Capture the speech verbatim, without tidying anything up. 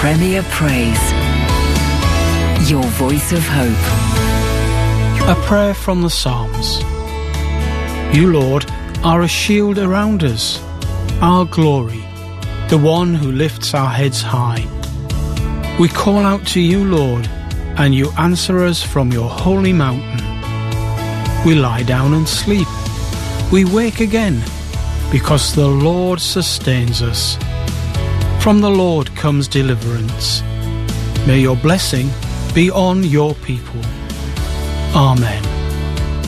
Premier Praise. Your voice of hope. A prayer from the Psalms. You, Lord, are a shield around us, our glory, the one who lifts our heads high. We call out to you, Lord, and you answer us from your holy mountain. We lie down and sleep. We wake again, because the Lord sustains us. From the Lord comes deliverance. May your blessing be on your people. Amen.